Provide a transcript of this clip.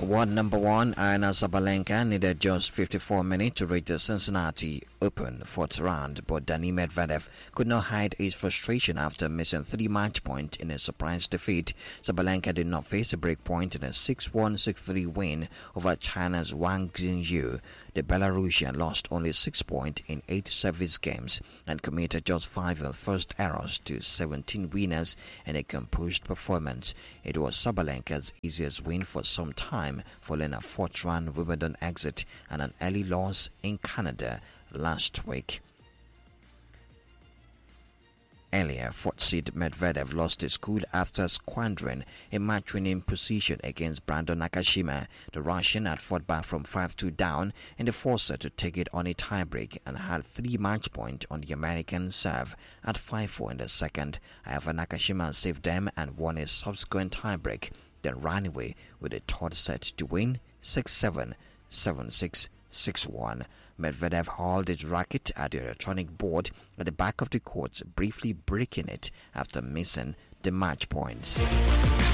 World number one Aryna Sabalenka needed just 54 minutes to reach the Cincinnati Open fourth round, but Dani Medvedev could not hide his frustration after missing 3 match points in a surprise defeat. Sabalenka did not face a break point in a 6-1, 6-3 win over China's Wang Xingyu. The Belarusian lost only 6 points in 8 service games and committed just 5 first errors to 17 winners in a composed performance. It was Sabalenka's easiest win for some time, following a fourth-round Wimbledon exit and an early loss in Canada last week. Earlier, fourth seed Medvedev lost his cool after squandering a match-winning position against Brandon Nakashima. The Russian had fought back from 5-2 down in the fourth set to take it on a tiebreak and had 3 match points on the American serve at 5-4 in the second. However, Nakashima saved them and won a subsequent tiebreak, then ran away with a third set to win 6-7, 7-6, 6-1. Medvedev hauled his racket at the electronic board at the back of the court, briefly breaking it after missing the match points.